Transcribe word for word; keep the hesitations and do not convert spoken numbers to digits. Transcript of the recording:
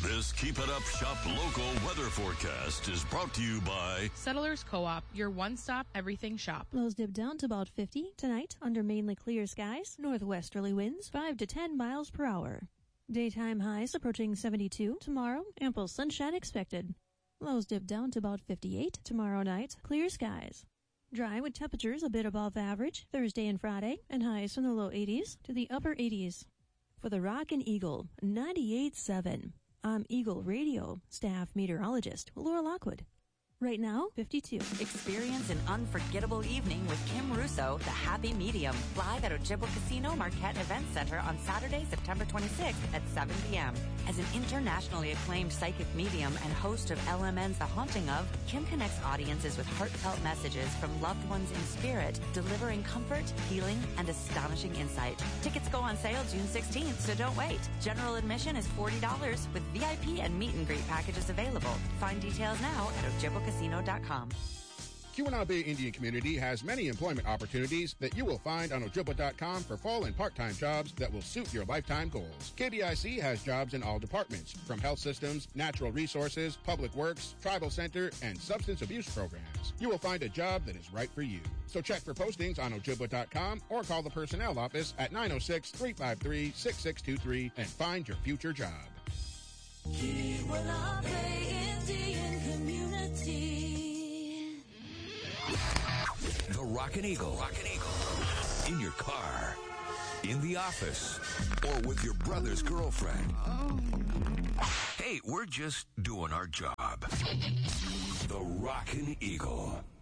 This Keep It Up Shop local weather forecast is brought to you by Settlers Co-op, your one-stop everything shop. Lows dip down to about fifty tonight under mainly clear skies. Northwesterly winds five to ten miles per hour. Daytime highs approaching seventy-two. Tomorrow, ample sunshine expected. Lows dip down to about fifty-eight. Tomorrow night, clear skies. Dry with temperatures a bit above average Thursday and Friday, and highs from the low eighties to the upper eighties. For the Rockin' Eagle, ninety-eight point seven. I'm Eagle Radio staff meteorologist Laura Lockwood. Right now, fifty-two. Experience an unforgettable evening with Kim Russo, The Happy Medium, live at Ojibwa Casino Marquette Event Center on Saturday, September twenty-sixth at seven p.m. As an internationally acclaimed psychic medium and host of L M N's The Haunting Of, Kim connects audiences with heartfelt messages from loved ones in spirit, delivering comfort, healing, and astonishing insight. Tickets go on sale June sixteenth, so don't wait. General admission is forty dollars with V I P and meet and greet packages available. Find details now at ojibwa casino dot com. Keweenaw Bay Indian Community has many employment opportunities that you will find on ojibwa dot com for full and part-time jobs that will suit your lifetime goals. K B I C has jobs in all departments, from health systems, natural resources, public works, tribal center, and substance abuse programs. You will find a job that is right for you. So check for postings on ojibwa dot com or call the personnel office at nine oh six, three five three, six six two three and find your future job. Keweenaw Bay Indian Community. The Rockin' Eagle. Rockin' Eagle. In your car, in the office, or with your brother's girlfriend. Hey, we're just doing our job. The Rockin' Eagle.